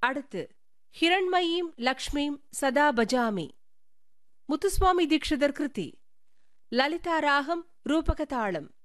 அடுத்து ஹிரண்மயீம் லக்ஷ்மீம் சதா பஜாமி, முத்துசுவாமி தீக்ஷிதர் கிருதி. லலிதா ராகம் ரூபக தாளம்.